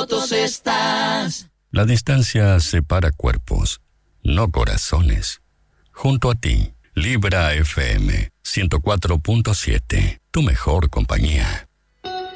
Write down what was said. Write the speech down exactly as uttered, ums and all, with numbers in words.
fotos estás. La distancia separa cuerpos, no corazones. Junto a ti, Libra F M ciento cuatro punto siete, tu mejor compañía.